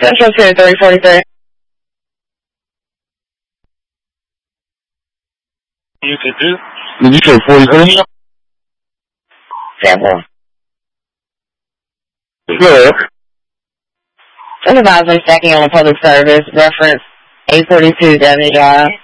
Central 2343. You could do. Did you say 43? Sample. Good. Supervisor stacking on a public service, reference 842 Devon Drive.